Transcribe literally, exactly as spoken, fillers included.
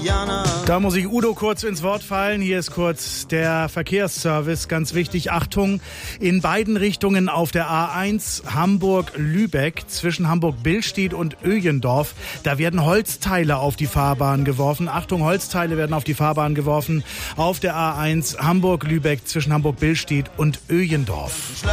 Da muss ich Udo kurz ins Wort fallen. Hier ist kurz der Verkehrsservice. Ganz wichtig, Achtung, in beiden Richtungen auf der A eins Hamburg-Lübeck zwischen Hamburg-Billstedt und Öjendorf. Da werden Holzteile auf die Fahrbahn geworfen. Achtung, Holzteile werden auf die Fahrbahn geworfen. Auf der A eins Hamburg-Lübeck zwischen Hamburg-Billstedt und Öjendorf.